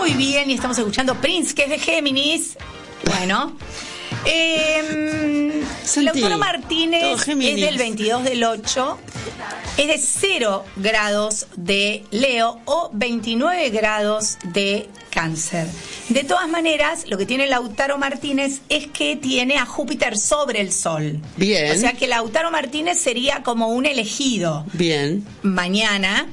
Muy bien, y estamos escuchando Prince, que es de Géminis. Bueno, Lautaro Martínez es del 22 del 8, es de 0 grados de Leo o 29 grados de Cáncer. De todas maneras, lo que tiene Lautaro Martínez es que tiene a Júpiter sobre el Sol. Bien. O sea que Lautaro Martínez sería como un elegido. Bien. Mañana.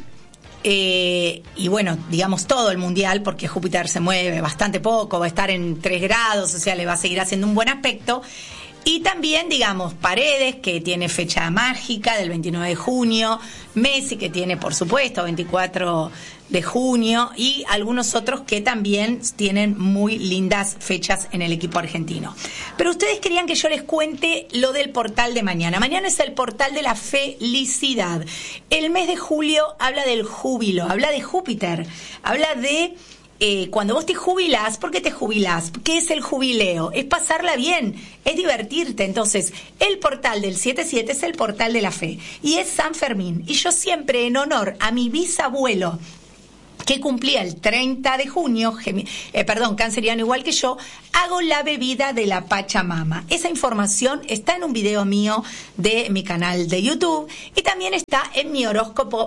Y bueno, digamos todo el mundial, porque Júpiter se mueve bastante poco, va a estar en 3 grados, o sea, le va a seguir haciendo un buen aspecto. Y también, digamos, Paredes, que tiene fecha mágica del 29 de junio, Messi, que tiene, por supuesto, 24 de junio, y algunos otros que también tienen muy lindas fechas en el equipo argentino. Pero ustedes querían que yo les cuente lo del portal de mañana. Mañana es el portal de la felicidad. El mes de julio habla del júbilo, habla de Júpiter, habla de... cuando vos te jubilás, ¿por qué te jubilás? ¿Qué es el jubileo? Es pasarla bien, es divertirte. Entonces, el portal del 77 es el portal de la fe y es San Fermín. Y yo siempre, en honor a mi bisabuelo, que cumplía el 30 de junio, canceriano igual que yo, hago la bebida de la Pachamama. Esa información está en un video mío de mi canal de YouTube y también está en mi horóscopo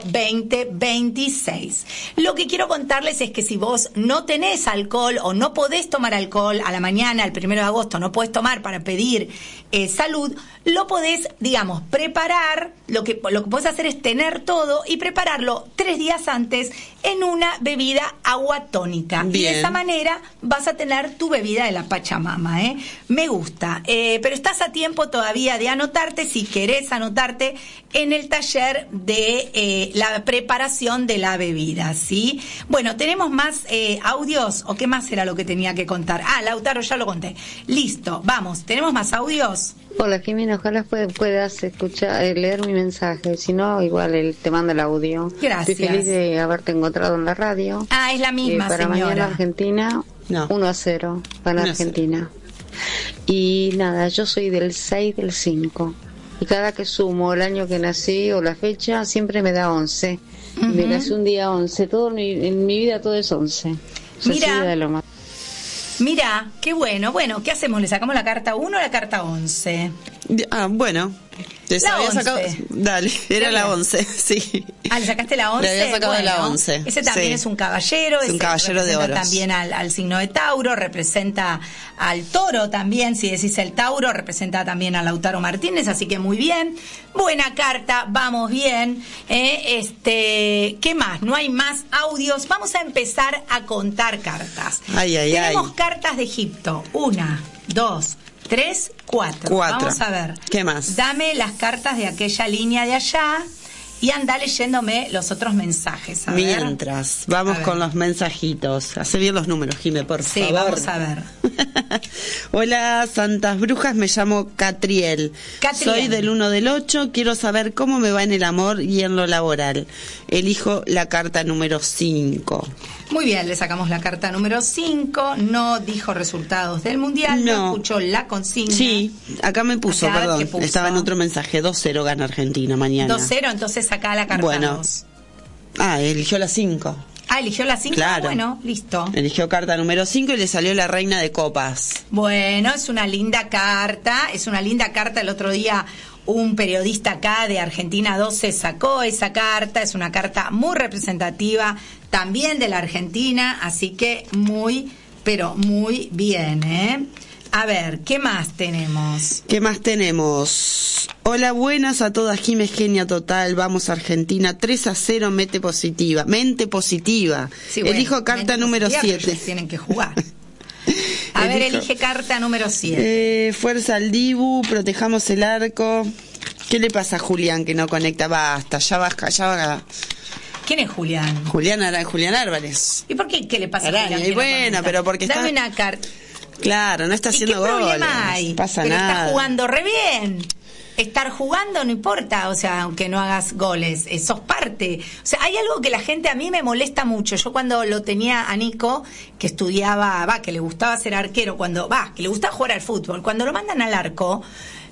2026. Lo que quiero contarles es que si vos no tenés alcohol o no podés tomar alcohol a la mañana, el 1 de agosto, no podés tomar para pedir salud, lo podés, digamos, preparar. Lo que podés hacer es tener todo y prepararlo 3 días antes en una bebida agua tónica. Bien. Y de esa manera vas a tener tu bebida de la Pachamama, ¿eh? Me gusta. Pero estás a tiempo todavía de anotarte, si querés anotarte, en el taller de la preparación de la bebida, ¿sí? Bueno, ¿tenemos más audios? ¿O qué más era lo que tenía que contar? Lautaro, ya lo conté. Listo, vamos. ¿Tenemos más audios? Hola, Jimena, ojalá puedas escuchar, leer mi mensaje. Si no, igual te mando el audio. Gracias. Estoy feliz de haberte encontrado en la radio. Es la misma, para señora. Mañana Argentina, 1-0 para Argentina. Y nada, yo soy del 6 del 5. Y cada que sumo el año que nací o la fecha, siempre me da 11. Uh-huh. Me nací un día 11. En mi vida todo es 11. Mira, qué bueno. Bueno, ¿qué hacemos? ¿Le sacamos la carta 1 o la carta 11? Bueno. La había 11. Sacado, dale, era la 11, sí. ¿Le sacaste la 11? Le había sacado la 11. Ese también es un caballero. Es un caballero de oros. También al signo de Tauro, representa al toro también. Si decís el Tauro, representa también a Lautaro Martínez, así que muy bien. Buena carta, vamos bien. ¿Qué más? No hay más audios. Vamos a empezar a contar cartas. Tenemos cartas de Egipto. 1, 2, 3, 4. Vamos a ver. ¿Qué más? Dame las cartas de aquella línea de allá y anda leyéndome los otros mensajes. Mientras, vamos con los mensajitos. Hace bien los números, Jime, por favor. Sí, vamos a ver. Hola, Santas Brujas, me llamo Catriel. Soy del 1 del 8, quiero saber cómo me va en el amor y en lo laboral. Elijo la carta número 5. Muy bien, le sacamos la carta número 5, no dijo resultados del Mundial, no escuchó la consigna. Sí, acá me puso, perdón, estaba en otro mensaje, 2-0 gana Argentina mañana. 2-0, entonces acá la carta 2. Eligió la 5. Eligió la 5, claro. Bueno, listo. Eligió carta número 5 y le salió la reina de copas. Bueno, es una linda carta, el otro día un periodista acá de Argentina 12 sacó esa carta, es una carta muy representativa también de la Argentina, así que muy, pero muy bien, ¿eh? A ver, ¿qué más tenemos? Hola, buenas a todas, Jiménez Genia Total, vamos Argentina, 3-0, mente positiva. Sí, elijo carta número 7. Tienen que jugar. A ver, elige carta número 7. Fuerza al Dibu, protejamos el arco. ¿Qué le pasa a Julián que no conecta? Basta, ya va. ¿Quién es Julián? Julián Álvarez. ¿Y por qué? ¿Qué le pasa a Julián? Y bueno, pero porque Dame una carta. Claro, no está haciendo goles. ¿Qué problema hay? Pasa pero nada. Está jugando re bien. Estar jugando no importa, o sea, aunque no hagas goles, sos parte. O sea, hay algo que la gente a mí me molesta mucho. Yo cuando lo tenía a Nico, que estudiaba, que le gustaba ser arquero, que le gustaba jugar al fútbol, cuando lo mandan al arco,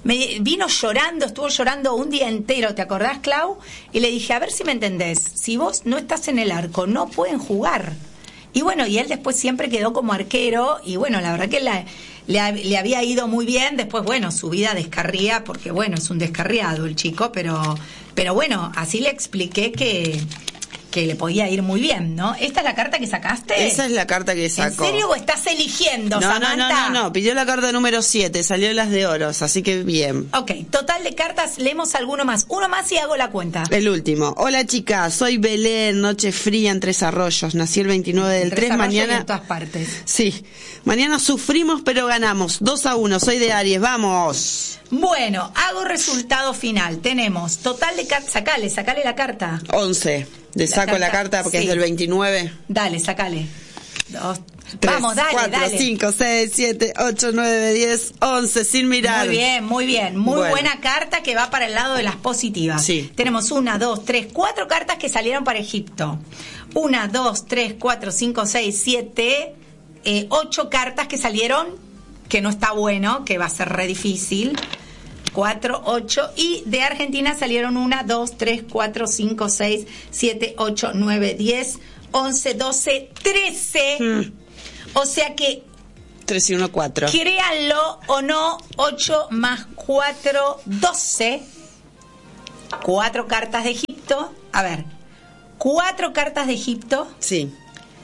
estuvo llorando un día entero, ¿te acordás, Clau? Y le dije, a ver si me entendés, si vos no estás en el arco, no pueden jugar. Y bueno, y él después siempre quedó como arquero, y bueno, la verdad que le había ido muy bien. Después, bueno, su vida descarría, porque bueno, es un descarriado el chico, pero bueno, así le expliqué que le podía ir muy bien, ¿no? ¿Esta es la carta que sacaste? Esa es la carta que sacó. ¿En serio o estás eligiendo, Samantha? No, pidió la carta número 7, salió las de oros, así que bien. Ok, total de cartas, leemos alguno más. Uno más y hago la cuenta. El último. Hola chicas, soy Belén, noche fría en Tres Arroyos, nací el 29 del 3, mañana... en todas partes. Sí, mañana sufrimos pero ganamos, 2-1, soy de Aries, vamos. Bueno, hago resultado final. Tenemos total de cartas, sacale la carta. 11. Le saco la carta porque sí. Es del 29. Dale, sacale. 2, 3, vamos, dale, 4, dale. 5, 6, 7, 8, 9, 10, 11, sin mirar. Muy bien, muy bien. Muy buena carta que va para el lado de las positivas. Sí. Tenemos 1, 2, 3, 4 cartas que salieron para Egipto. 1, 2, 3, 4, 5, 6, 7, 8 cartas que salieron, que no está bueno, que va a ser re difícil. 4, 8, y de Argentina salieron 1, 2, 3, 4, 5, 6, 7, 8, 9, 10, 11, 12, 13. O sea que 3 y 1, 4. Créanlo o no, 8 más 4, 12. 4 cartas de Egipto. A ver, 4 cartas de Egipto. Sí.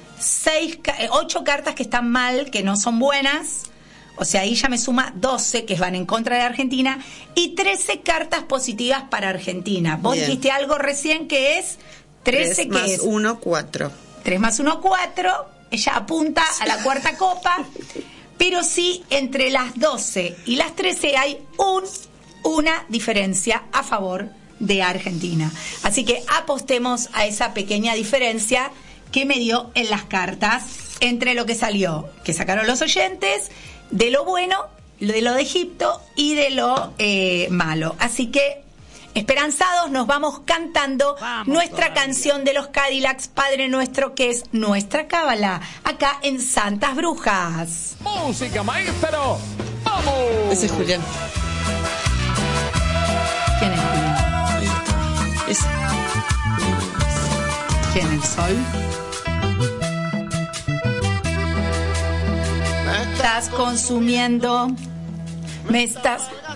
8 cartas que están mal, que no son buenas. O sea, ahí ya me suma 12 que van en contra de Argentina y 13 cartas positivas para Argentina. Vos dijiste algo recién que es 13 3 más 1, 4. 3 más 1, 4. Ella apunta a la cuarta copa. Pero sí, entre las 12 y las 13 hay una diferencia a favor de Argentina. Así que apostemos a esa pequeña diferencia que me dio en las cartas entre lo que salió, que sacaron los oyentes, de lo bueno, de lo de Egipto y de lo malo. Así que, esperanzados, nos vamos cantando nuestra canción de los Cadillacs, Padre Nuestro, que es nuestra cábala, acá en Santas Brujas. Música, maestro, ¡vamos! Ese es Julián. ¿Quién es Julián? Ahí está. ¿Quién es el sol? Estás consumiendo, me estás